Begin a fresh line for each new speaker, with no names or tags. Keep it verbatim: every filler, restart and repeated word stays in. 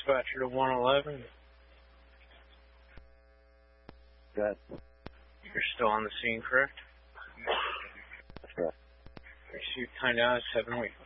dispatcher to one eleven.
Good.
You're still on the scene, correct?
That's correct.
Received time now is seven weeks.